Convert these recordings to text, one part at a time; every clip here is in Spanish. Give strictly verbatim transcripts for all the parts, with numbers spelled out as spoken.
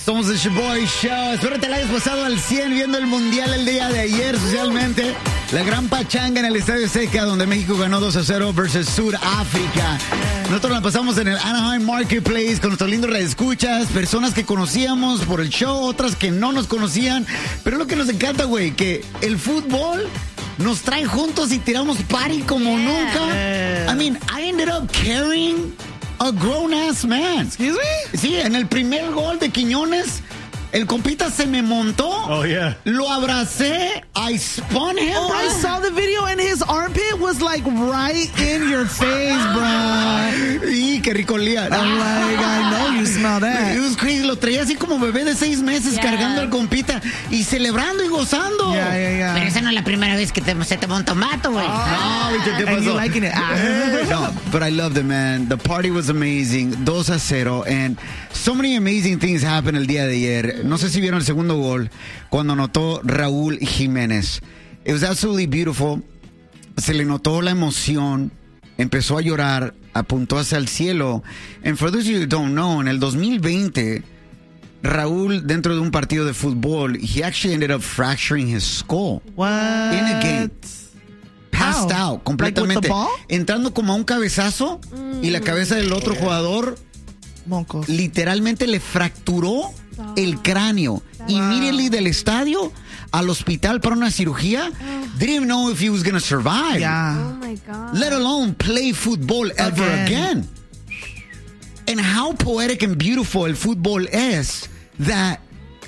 Somos el Shoboy Show. Espero te la hayas pasado al cien viendo el Mundial el día de ayer socialmente. La gran pachanga en el Estadio Azteca, donde México ganó dos a cero versus Sudáfrica. Nosotros la pasamos en el Anaheim Marketplace con nuestros lindos reescuchas, personas que conocíamos por el show, otras que no nos conocían. Pero lo que nos encanta, güey, que el fútbol nos trae juntos y tiramos party como yeah. nunca. I mean, I ended up carrying a grown-ass man. Excuse me? Sí, en el primer gol de Quiñones, el compita se me montó. Oh, yeah. Lo abracé. I spun him, Oh, bro. I saw the video and his armpit was like right in your face, bro. Y qué rico olía. I'm like, I know you smell that. It was crazy. Lo traía así como bebé de seis meses yeah. cargando al compita y celebrando y gozando. Yeah, yeah, yeah. Pero esa no es la primera vez que te, se te monta un mato, güey. Oh. No, ¿qué pasó? And you liking it? No, but I loved it, man. The party was amazing. dos a cero. And so many amazing things happened el día de ayer. No sé si vieron el segundo gol cuando anotó Raúl Jiménez. It was absolutely beautiful. Se le notó la emoción. Empezó a llorar. Apuntó hacia el cielo. And for those of you who don't know, en el dos mil veinte, Raúl, dentro de un partido de fútbol, he actually ended up fracturing his skull. What? In a game. Passed How? out completamente. Like with the ball? Entrando como a un cabezazo mm. y la cabeza del otro jugador Moncos. literalmente le fracturó oh. el cráneo. Wow. Immediately del estadio al hospital para una cirugía. Oh. Didn't even know if he was going to survive. Yeah. Oh my God. Let alone play football ever again. again. And how poetic and beautiful el fútbol es that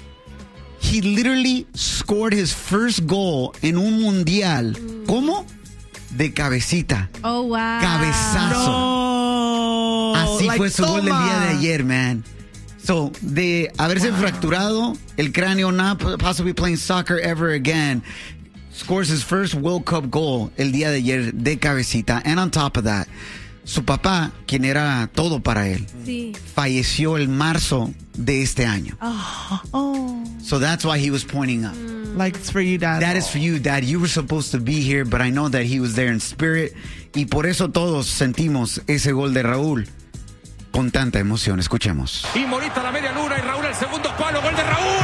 he literally scored his first goal en un mundial. Mm. ¿Cómo? De cabecita. Oh, wow. Cabezazo. No. Así like fue su toma. gol del día de ayer, man. So, de haberse wow. fracturado el cráneo, not possibly playing soccer ever again, scores his first World Cup goal el día de ayer de cabecita. And on top of that, su papá, quien era todo para él, sí. falleció el marzo de este año. Oh. Oh. So that's why he was pointing up. Mm. Like it's for you, Dad. That is for you, Dad. You were supposed to be here, but I know that he was there in spirit. Y por eso todos sentimos ese gol de Raúl con tanta emoción. Escuchemos. Y Morita a la media luna y Raúl al segundo palo. Gol de Raúl.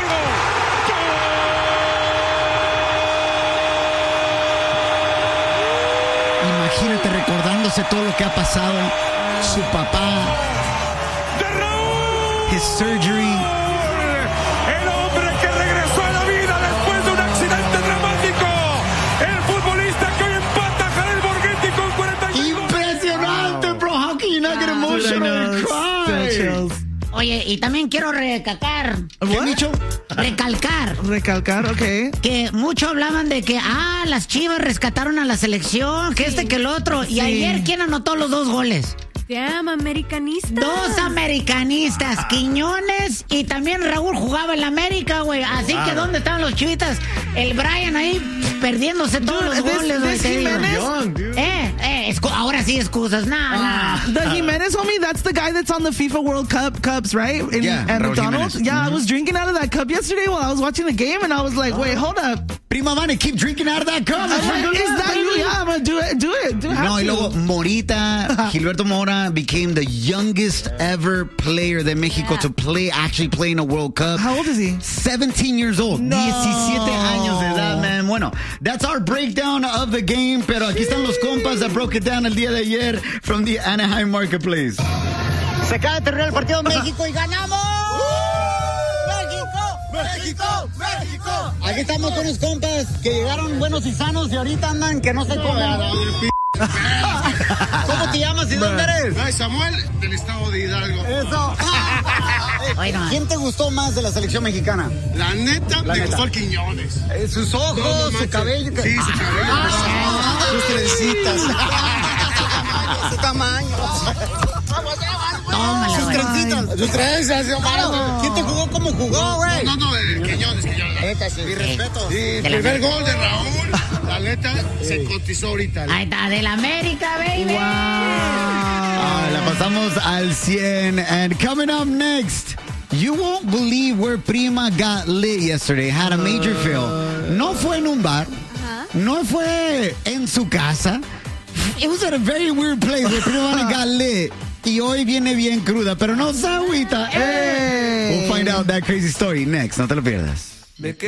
Imagínate recordándose todo lo que ha pasado. Su papá. ¡De Raúl! His surgery. El hombre que regresó a la vida después de un accidente dramático. El futbolista que hoy empata a Jared Borghetti con cuarenta y cinco. Impresionante, bro. How can you not get emotional and cry? Oye, y también quiero recalcar. ¿Qué han dicho? Recalcar. Recalcar, ok. Que mucho hablaban de que, ah, las Chivas rescataron a la selección, que sí. este, que el otro. Sí. Y ayer, ¿quién anotó los dos goles? Damn, americanistas. Dos americanistas, Quiñones y también Raúl jugaba en la América, güey. Así wow. que, ¿dónde estaban los chivitas? El Brian ahí perdiéndose todos dude, los this, goles, güey. this Jimenez, young, dude. Eh, eh, escu- ahora sí excusas, nah, nah. The Jimenez homie, that's the guy that's on the FIFA World Cup cups, right? In, yeah, at Raúl McDonald's. Jimenez. Yeah, Mm-hmm. I was drinking out of that cup yesterday while I was watching the game, and I was like, wait, hold up. Prima Vane, keep drinking out of that cup. I'm like, is that you? Yeah, I'm gonna do it. Do it. Do it. No, y luego Morita, Gilberto Mora became the youngest ever player de México yeah. to play, actually play in a World Cup. How old is he? seventeen years old. No. diecisiete años de edad, man. Bueno, that's our breakdown of the game, pero aquí están los compas that broke it down el día de ayer from the Anaheim Marketplace. Se acaba de terminar el partido México y ganamos. ¡México! ¡México! Aquí estamos con unos compas que llegaron buenos y sanos y ahorita andan que no sé cómo. ¿Cómo te llamas y dónde eres? Ay, Samuel, del estado de Hidalgo. Eso. ¿Quién te gustó más de la selección mexicana? La neta, La me neta. gustó el Quiñones. Eh, sus ojos, No, no su manches. cabello. que- Sí, su cabello. Ah, sus trencitas. su tamaño. Tómala, Sus güey. trencitas. Sus trenzas. Claro. ¿Quién te jugó como jugó, güey? No, no, no, el Quiñones, Quiñones. Neta, sí. Mi respeto. Sí, el De la primer América. gol de Raúl, la neta, se cotizó ahorita. Ahí está, del América, baby. Wow. Ah, la pasamos al cien. And coming up next, you won't believe where Prima got lit yesterday. Had a major fail. No fue en un bar. Uh-huh. No fue en su casa. It was at a very weird place where Prima got lit. Y hoy viene bien cruda, pero no se agüita. Hey. We'll find find out that crazy story next. No te lo pierdas.